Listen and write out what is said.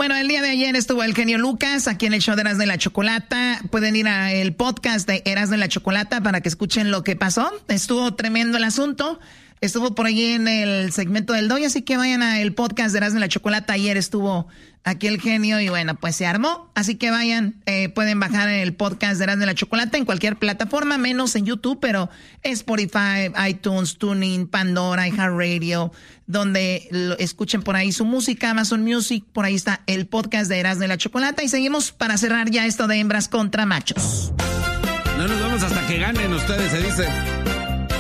Bueno, el día de ayer estuvo el genio Lucas aquí en el show de Erasmo y la Chocolata. Pueden ir al podcast de Erasmo y la Chocolata para que escuchen lo que pasó. Estuvo tremendo el asunto. Estuvo por allí en el segmento del Doy, así que vayan al podcast de Erasmo y la Chocolata. Ayer estuvo aquí el genio y bueno, pues se armó. Así que vayan, pueden bajar el podcast de Erasmo y la Chocolata en cualquier plataforma, menos en YouTube, pero Spotify, iTunes, TuneIn, Pandora, iHeartRadio, donde escuchen por ahí su música, Amazon Music, por ahí está el podcast de Erasmo y la Chocolata. Y seguimos para cerrar ya esto de hembras contra machos. No nos vamos hasta que ganen ustedes, se dice.